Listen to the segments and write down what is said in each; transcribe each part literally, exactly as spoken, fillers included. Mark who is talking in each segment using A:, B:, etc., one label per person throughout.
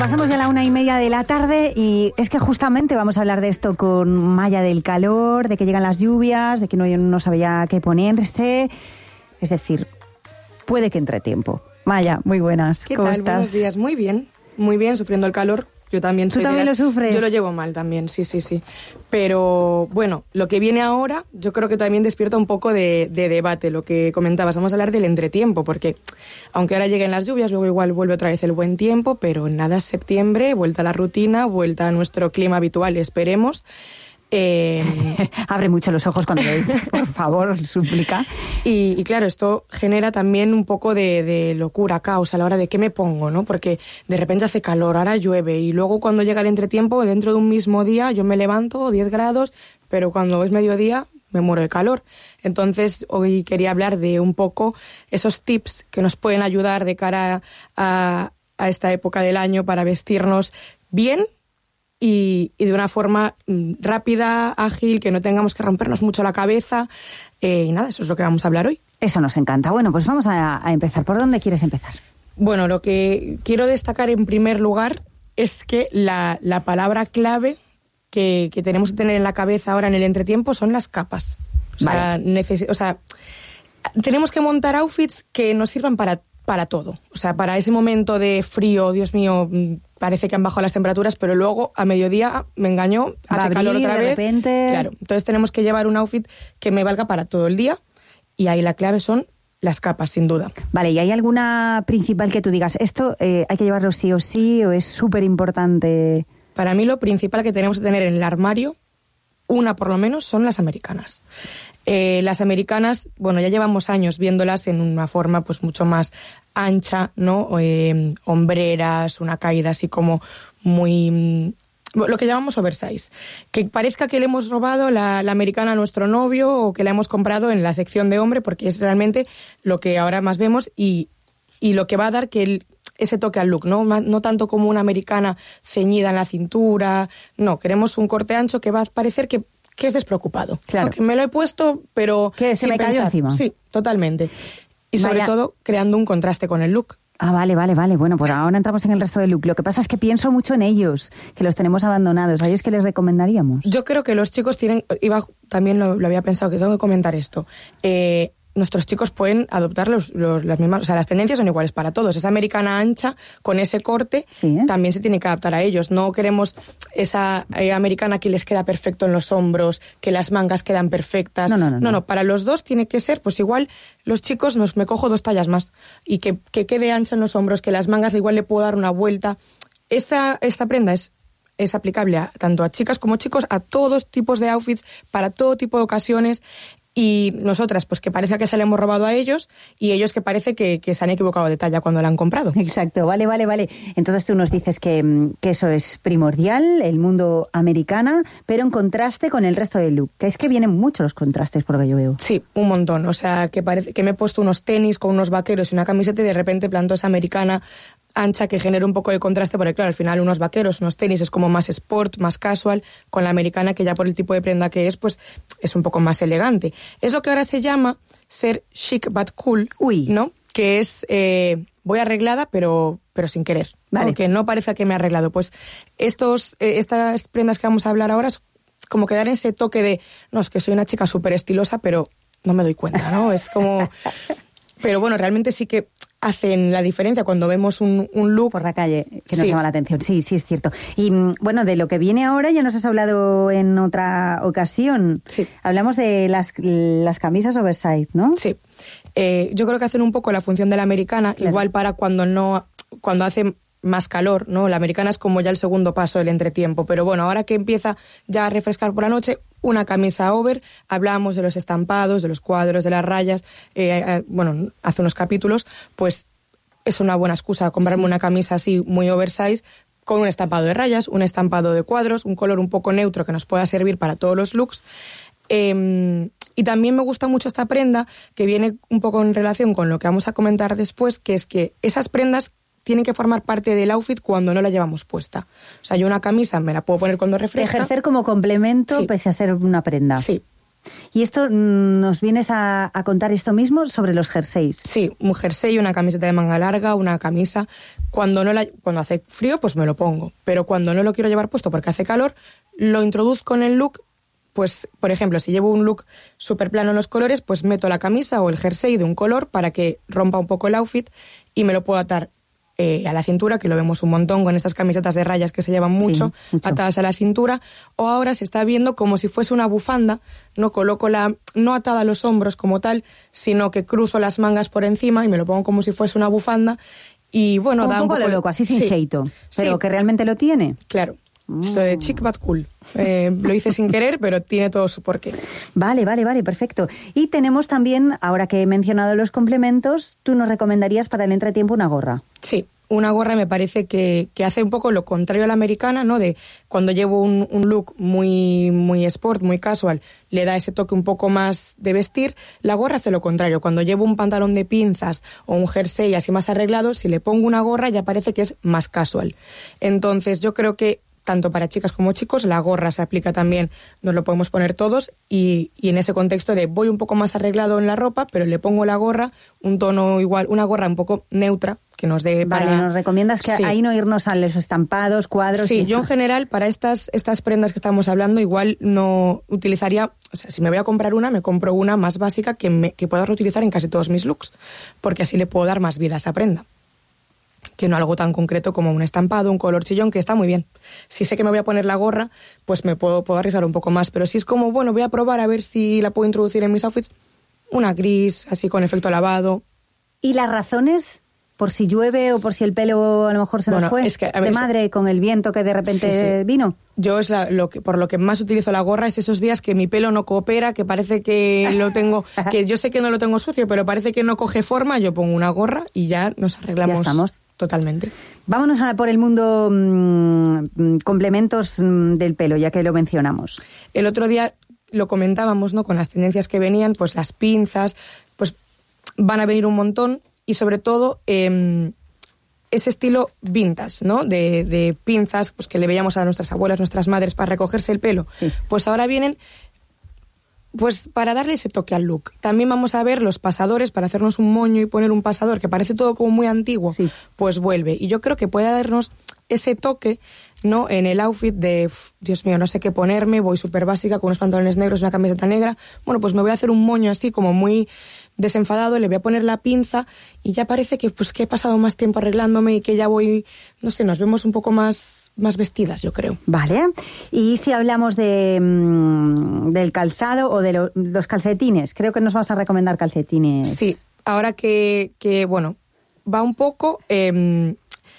A: Pasamos ya a la una y media de la tarde y es que justamente vamos a hablar de esto con Maya, del calor, de que llegan las lluvias, de que no, no sabía qué ponerse. Es decir, puede que entre tiempo. Maya, muy buenas.
B: ¿Qué
A: ¿Cómo
B: tal?
A: estás?
B: Buenos días. Muy bien, muy bien, sufriendo el calor. Yo también
A: ¿Tú
B: soy
A: también
B: de las...
A: lo sufres?
B: Yo lo llevo mal también, sí, sí, sí. Pero bueno, lo que viene ahora yo creo que también despierta un poco de, de debate, lo que comentabas. Vamos a hablar del entretiempo, porque aunque ahora lleguen las lluvias, luego igual vuelve otra vez el buen tiempo, pero nada es septiembre, vuelta a la rutina, vuelta a nuestro clima habitual, esperemos. Eh...
A: Abre mucho los ojos cuando lo dices, por favor, súplica.
B: Y, y claro, esto genera también un poco de, de locura, caos a la hora de qué me pongo, ¿no? Porque de repente hace calor, ahora llueve, y luego cuando llega el entretiempo, dentro de un mismo día, yo me levanto diez grados, pero cuando es mediodía me muero de calor. Entonces, hoy quería hablar de un poco esos tips que nos pueden ayudar de cara a, a esta época del año para vestirnos bien, Y, y de una forma rápida, ágil, que no tengamos que rompernos mucho la cabeza. Eh, y nada, eso es lo que vamos a hablar hoy.
A: Eso nos encanta. Bueno, pues vamos a, a empezar. ¿Por dónde quieres empezar?
B: Bueno, lo que quiero destacar en primer lugar es que la, la palabra clave que, que tenemos que tener en la cabeza ahora en el entretiempo son las capas. O sea, vale. neces- o sea, tenemos que montar outfits que nos sirvan para para todo. O sea, para ese momento de frío, Dios mío, parece que han bajado las temperaturas, pero luego a mediodía me engañó, hace
A: abrir,
B: calor otra
A: de
B: vez.
A: Repente...
B: Claro, entonces tenemos que llevar un outfit que me valga para todo el día y ahí la clave son las capas, sin duda.
A: Vale, ¿y hay alguna principal que tú digas, esto eh, hay que llevarlo sí o sí o es súper importante?
B: Para mí lo principal que tenemos que tener en el armario, una por lo menos, son las americanas. Eh, las americanas, bueno, ya llevamos años viéndolas en una forma pues mucho más ancha, ¿no? Eh, hombreras, una caída así como muy... lo que llamamos oversize. Que parezca que le hemos robado la, la americana a nuestro novio o que la hemos comprado en la sección de hombre, porque es realmente lo que ahora más vemos y, y lo que va a dar que el, ese toque al look, ¿no? No tanto como una americana ceñida en la cintura, no, queremos un corte ancho que va a parecer que que es despreocupado.
A: Claro.
B: Porque me lo he puesto, pero
A: que se me cayó
B: pensar.
A: encima.
B: Sí, totalmente. Y sobre
A: Vaya.
B: todo creando un contraste con el look.
A: Ah, vale, vale, vale. Bueno, pues ahora entramos en el resto del look. Lo que pasa es que pienso mucho en ellos, que los tenemos abandonados. ¿A ellos qué les recomendaríamos?
B: Yo creo que los chicos tienen... iba también lo, lo había pensado, que tengo que comentar esto. Eh... Nuestros chicos pueden adoptar los, los, las mismas... O sea, las tendencias son iguales para todos. Esa americana ancha, con ese corte,
A: sí, ¿eh?
B: también se tiene que adaptar a ellos. No queremos esa eh, americana que les queda perfecto en los hombros, que las mangas quedan perfectas.
A: No, no, no. No,
B: no, no para los dos tiene que ser, pues igual, los chicos nos me cojo dos tallas más. Y que, que quede ancha en los hombros, que las mangas igual le puedo dar una vuelta. Esta, esta prenda es... es aplicable a, tanto a chicas como chicos, a todos tipos de outfits, para todo tipo de ocasiones. Y nosotras, pues que parece que se le hemos robado a ellos y ellos que parece que, que se han equivocado de talla cuando la han comprado.
A: Exacto, vale, vale, vale. Entonces tú nos dices que, que eso es primordial, el mundo americana, pero en contraste con el resto del look. Que es que vienen muchos los contrastes por lo que yo veo.
B: Sí, un montón. O sea, que parece que me he puesto unos tenis con unos vaqueros y una camiseta y de repente planto esa americana ancha que genera un poco de contraste, porque claro, al final unos vaqueros, unos tenis es como más sport, más casual, con la americana que ya por el tipo de prenda que es, pues es un poco más elegante. Es lo que ahora se llama ser chic but cool,
A: Uy.
B: ¿no? Que es, eh, voy arreglada pero pero sin querer,
A: vale.
B: ¿no? Que no parezca que me he arreglado. Pues estos eh, estas prendas que vamos a hablar ahora es como que dan ese toque de, no, es que soy una chica súper estilosa, pero no me doy cuenta, ¿no? Es como... Pero bueno, realmente sí que hacen la diferencia cuando vemos un, un look...
A: Por la calle, que nos
B: sí.
A: llama la atención. Sí, sí, es cierto. Y bueno, de lo que viene ahora ya nos has hablado en otra ocasión.
B: Sí.
A: Hablamos de las, las camisas oversize, ¿no?
B: Sí. Eh, yo creo que hacen un poco la función de la americana, claro. Igual para cuando no cuando hace más calor, ¿no? La americana es como ya el segundo paso del entretiempo. Pero bueno, ahora que empieza ya a refrescar por la noche... Una camisa over, hablábamos de los estampados, de los cuadros, de las rayas, eh, eh, bueno, hace unos capítulos, pues es una buena excusa comprarme una camisa así muy oversize, con un estampado de rayas, un estampado de cuadros, un color un poco neutro que nos pueda servir para todos los looks. Eh, y también me gusta mucho esta prenda, que viene un poco en relación con lo que vamos a comentar después, que es que esas prendas tienen que formar parte del outfit cuando no la llevamos puesta. O sea, yo una camisa me la puedo poner cuando refresca.
A: Ejercer como complemento
B: sí.
A: pese a ser una prenda.
B: Sí.
A: Y esto, ¿nos vienes a, a contar esto mismo sobre los jerseys?
B: Sí, un jersey, una camiseta de manga larga, una camisa. Cuando no la, cuando hace frío, pues me lo pongo. Pero cuando no lo quiero llevar puesto porque hace calor, lo introduzco en el look. Pues, por ejemplo, si llevo un look súper plano en los colores, pues meto la camisa o el jersey de un color para que rompa un poco el outfit y me lo puedo atar Eh, a la cintura, que lo vemos un montón con estas camisetas de rayas que se llevan mucho,
A: sí, mucho
B: atadas a la cintura, o ahora se está viendo como si fuese una bufanda, no coloco la, no atada a los hombros como tal, sino que cruzo las mangas por encima y me lo pongo como si fuese una bufanda y bueno,
A: un
B: da
A: poco
B: un poco
A: lo loco, así sin
B: sí,
A: xeito, pero
B: sí,
A: que realmente lo tiene.
B: Claro. Esto de chic but cool. Eh, lo hice sin querer, pero tiene todo su porqué.
A: Vale, vale, vale, perfecto. Y tenemos también, ahora que he mencionado los complementos, ¿tú nos recomendarías para el entretiempo una gorra?
B: Sí, una gorra me parece que, que hace un poco lo contrario a la americana, ¿no? De cuando llevo un, un look muy, muy sport, muy casual, le da ese toque un poco más de vestir. La gorra hace lo contrario. Cuando llevo un pantalón de pinzas o un jersey así más arreglado, si le pongo una gorra ya parece que es más casual. Entonces yo creo que tanto para chicas como chicos, la gorra se aplica también, nos lo podemos poner todos y, y en ese contexto de voy un poco más arreglado en la ropa, pero le pongo la gorra, un tono igual, una gorra un poco neutra, que nos dé para...
A: Vale, nos recomiendas que sí. ahí no irnos a los estampados, cuadros...
B: Sí,
A: y
B: yo en general para estas, estas prendas que estamos hablando igual no utilizaría, o sea, si me voy a comprar una, me compro una más básica que, me, que pueda reutilizar en casi todos mis looks, porque así le puedo dar más vida a esa prenda. Que no algo tan concreto como un estampado, un color chillón, que está muy bien. Si sé que me voy a poner la gorra, pues me puedo, puedo arriesgar un poco más. Pero si es como, bueno, voy a probar a ver si la puedo introducir en mis outfits, una gris, así con efecto lavado.
A: ¿Y las razones? Por si llueve o por si el pelo a lo mejor se nos
B: bueno,
A: fue
B: es que, a ver,
A: de madre con el viento que de repente sí, sí. vino.
B: Yo es la, lo que, por lo que más utilizo la gorra es esos días que mi pelo no coopera, que parece que lo tengo, que yo sé que no lo tengo sucio, pero parece que no coge forma, yo pongo una gorra y ya nos arreglamos.
A: Ya estamos.
B: Totalmente.
A: Vámonos a por el mundo mmm, complementos mmm, del pelo, ya que lo mencionamos.
B: El otro día lo comentábamos, ¿no? Con las tendencias que venían, pues las pinzas, pues van a venir un montón y sobre todo eh, ese estilo vintage, ¿no? De, de pinzas pues que le veíamos a nuestras abuelas, nuestras madres para recogerse el pelo. Sí. Pues ahora vienen pues para darle ese toque al look. También vamos a ver los pasadores para hacernos un moño y poner un pasador que parece todo como muy antiguo, sí. Pues vuelve. Y yo creo que puede darnos ese toque, ¿no? En el outfit de, Dios mío, no sé qué ponerme, voy súper básica con unos pantalones negros y una camiseta negra. Bueno, pues me voy a hacer un moño así como muy desenfadado, le voy a poner la pinza y ya parece que pues que he pasado más tiempo arreglándome y que ya voy, no sé, nos vemos un poco más más vestidas, yo creo.
A: Vale. Y si hablamos de mmm, del calzado o de lo, los calcetines, creo que nos vas a recomendar calcetines.
B: Sí, ahora que, que bueno, va un poco eh,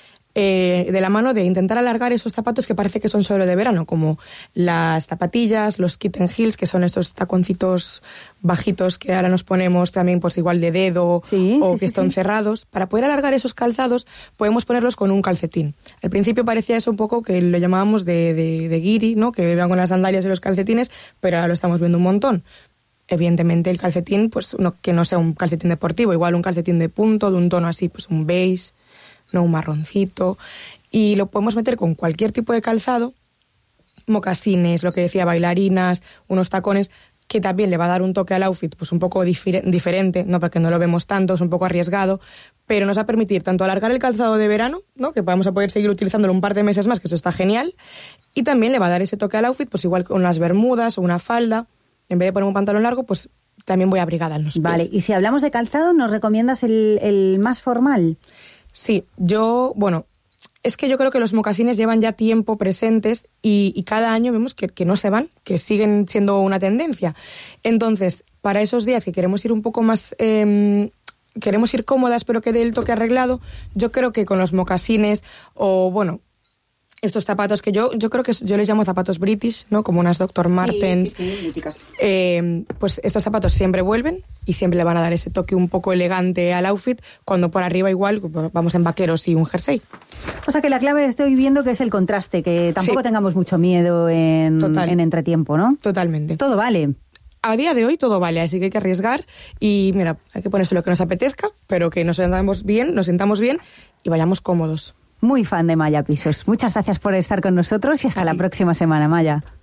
B: eh, de la mano de intentar alargar esos zapatos que parece que son solo de verano, como las zapatillas, los kitten heels, que son estos taconcitos bajitos que ahora nos ponemos también pues igual de dedo, sí, o sí, que sí, están sí. cerrados. Para poder alargar esos calzados podemos ponerlos con un calcetín. Al principio parecía eso un poco que lo llamábamos de, de, de guiri, ¿no? Que iban con las sandalias y los calcetines, pero ahora lo estamos viendo un montón. Evidentemente el calcetín, pues no, que no sea un calcetín deportivo, igual un calcetín de punto, de un tono así, pues un beige, no un marroncito, y lo podemos meter con cualquier tipo de calzado, mocasines, lo que decía, bailarinas, unos tacones, que también le va a dar un toque al outfit pues un poco difer- diferente, no porque no lo vemos tanto, es un poco arriesgado, pero nos va a permitir tanto alargar el calzado de verano, ¿no? Que vamos a poder seguir utilizándolo un par de meses más, que eso está genial, y también le va a dar ese toque al outfit, pues igual con unas bermudas o una falda, en vez de poner un pantalón largo, pues también voy abrigada en los pies.
A: Vale, y si hablamos de calzado, ¿nos recomiendas el, el más formal?
B: Sí, yo, bueno, es que yo creo que los mocasines llevan ya tiempo presentes y, y cada año vemos que, que no se van, que siguen siendo una tendencia. Entonces, para esos días que queremos ir un poco más, eh, queremos ir cómodas pero que dé el toque arreglado, yo creo que con los mocasines o, bueno, estos zapatos que yo yo creo que yo les llamo zapatos British, ¿no? Como unas doctor Martens.
A: Sí, sí, sí, míticas.
B: Eh, pues estos zapatos siempre vuelven y siempre le van a dar ese toque un poco elegante al outfit, cuando por arriba igual vamos en vaqueros y un jersey.
A: O sea que la clave estoy viendo que es el contraste, que tampoco sí. tengamos mucho miedo en, en entretiempo, ¿no?
B: Totalmente.
A: Todo vale.
B: A día de hoy todo vale, así que hay que arriesgar y mira, hay que ponerse lo que nos apetezca, pero que nos sentamos bien, nos sentamos bien y vayamos cómodos.
A: Muy fan de Maya Pisos. Muchas gracias por estar con nosotros y hasta la próxima semana, Maya.